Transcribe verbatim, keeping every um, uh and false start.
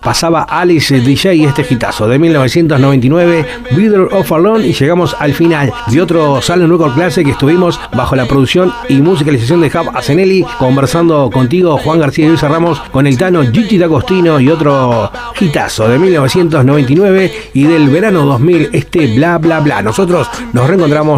pasaba Alice D J y este hitazo de mil novecientos noventa y nueve, Better Off Alone, y llegamos al final de otro Salon Record Classic que estuvimos bajo la producción y musicalización de Jav Asenelli, conversando contigo, Juan García y Luisa Ramos, con el Tano Gigi D'Agostino y otro hitazo de mil novecientos noventa y nueve y del verano dos mil, este Bla Bla Bla. Nosotros nos reencontramos